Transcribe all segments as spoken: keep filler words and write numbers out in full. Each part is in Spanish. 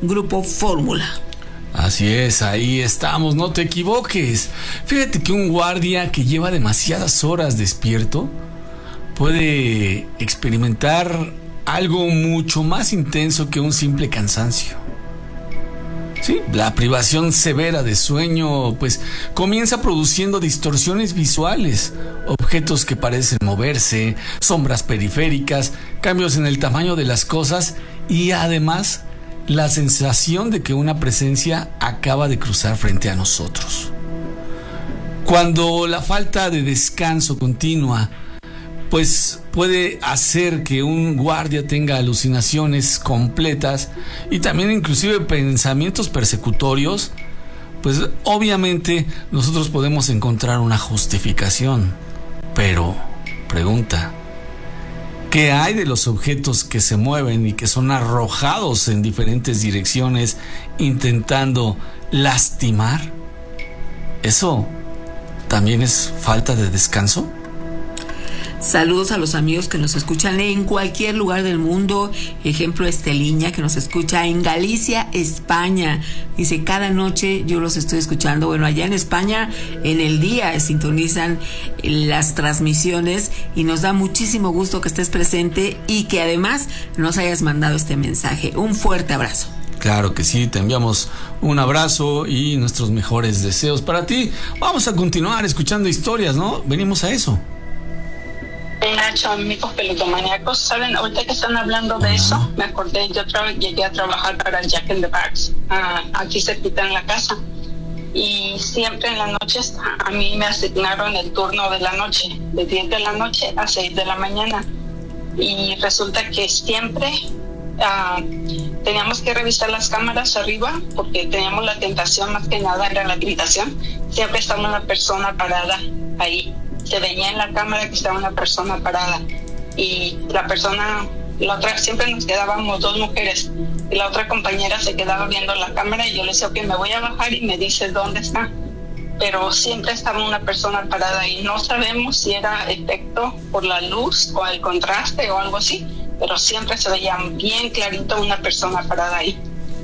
Grupo Fórmula. Así es, ahí estamos, no te equivoques. Fíjate que un guardia que lleva demasiadas horas despierto puede experimentar algo mucho más intenso que un simple cansancio. Sí, la privación severa de sueño pues comienza produciendo distorsiones visuales, objetos que parecen moverse, sombras periféricas, cambios en el tamaño de las cosas y además la sensación de que una presencia acaba de cruzar frente a nosotros. Cuando la falta de descanso continua pues puede hacer que un guardia tenga alucinaciones completas y también inclusive pensamientos persecutorios, pues obviamente nosotros podemos encontrar una justificación. Pero, pregunta, ¿qué hay de los objetos que se mueven y que son arrojados en diferentes direcciones intentando lastimar? ¿Eso también es falta de descanso? Saludos a los amigos que nos escuchan en cualquier lugar del mundo. Ejemplo, Esteliña, que nos escucha en Galicia, España. Dice, cada noche yo los estoy escuchando. Bueno, allá en España, en el día, sintonizan las transmisiones y nos da muchísimo gusto que estés presente y que además nos hayas mandado este mensaje. Un fuerte abrazo. Claro que sí, te enviamos un abrazo y nuestros mejores deseos para ti. Vamos a continuar escuchando historias, ¿no? Venimos a eso. Nacho, amigos peludomaníacos, saben, ahorita que están hablando de eso, me acordé, yo tra- llegué a trabajar para Jack in the Box, uh, aquí cerquita en la casa, y siempre en las noches a mí me asignaron el turno de la noche, de diez de la noche a seis de la mañana, y resulta que siempre uh, teníamos que revisar las cámaras arriba, porque teníamos la tentación, más que nada era la gritación, siempre estaba una persona parada ahí. Se veía en la cámara que estaba una persona parada y la persona, la otra, siempre nos quedábamos dos mujeres y la otra compañera se quedaba viendo la cámara y yo le decía, ok, me voy a bajar y me dices dónde está, pero siempre estaba una persona parada y no sabemos si era efecto por la luz o el contraste o algo así, pero siempre se veía bien clarito una persona parada ahí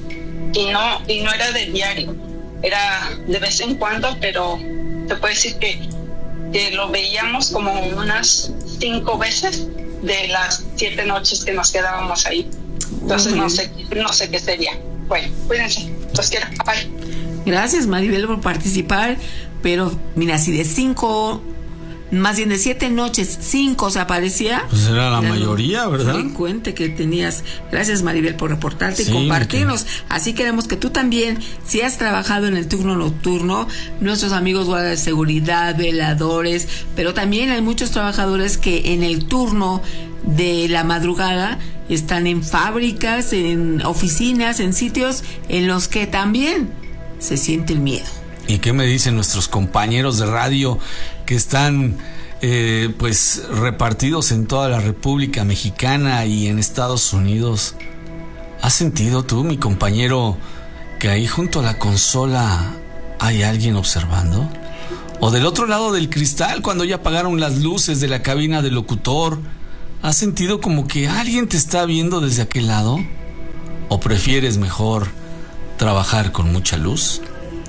y no, y no era de diario, era de vez en cuando, pero te puedo decir que que lo veíamos como unas cinco veces de las siete noches que nos quedábamos ahí. Entonces no sé, no sé qué sería. Bueno, cuídense, los quiero, bye. Gracias, Maribel, por participar, pero mira, si de cinco, más bien de siete noches, cinco se aparecía, pues era la mayoría, ¿verdad? Frecuente que tenías. Gracias, Maribel, por reportarte sí, y compartirnos. Que... Así queremos que tú también, si has trabajado en el turno nocturno, nuestros amigos guardias de seguridad, veladores, pero también hay muchos trabajadores que en el turno de la madrugada están en fábricas, en oficinas, en sitios en los que también se siente el miedo. ¿Y qué me dicen nuestros compañeros de radio que están eh, pues repartidos en toda la República Mexicana y en Estados Unidos? ¿Has sentido tú, mi compañero, que ahí junto a la consola hay alguien observando? ¿O del otro lado del cristal, cuando ya apagaron las luces de la cabina del locutor, has sentido como que alguien te está viendo desde aquel lado? ¿O prefieres mejor trabajar con mucha luz?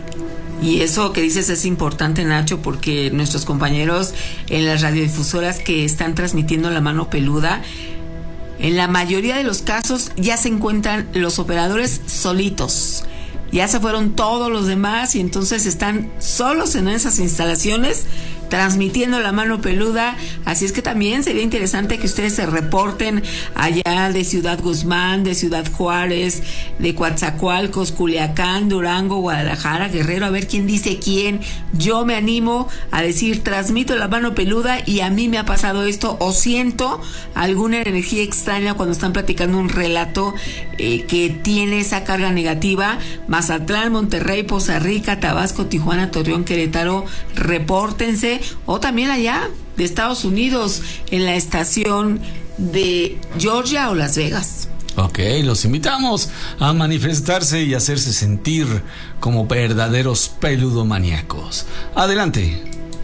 Y eso que dices es importante, Nacho, porque nuestros compañeros en las radiodifusoras que están transmitiendo La Mano Peluda, en la mayoría de los casos ya se encuentran los operadores solitos. Ya se fueron todos los demás y entonces están solos en esas instalaciones transmitiendo La Mano Peluda. Así es que también sería interesante que ustedes se reporten allá de Ciudad Guzmán, de Ciudad Juárez, de Coatzacoalcos, Culiacán, Durango, Guadalajara, Guerrero, a ver quién dice quién. Yo me animo a decir, transmito La Mano Peluda y a mí me ha pasado esto, o siento alguna energía extraña cuando están platicando un relato eh, que tiene esa carga negativa. Mazatlán, Monterrey, Poza Rica, Tabasco, Tijuana, Torreón, Querétaro, repórtense. O también allá de Estados Unidos, en la estación de Georgia o Las Vegas. Ok, los invitamos a manifestarse y hacerse sentir como verdaderos peludomaníacos. Adelante.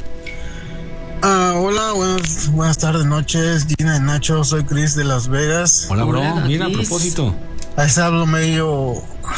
Ah, hola, buenas, buenas tardes, noches, Gina y Nacho, soy Chris de Las Vegas. Hola, bro. Hola, mira, Chris. A propósito. A veces hablo medio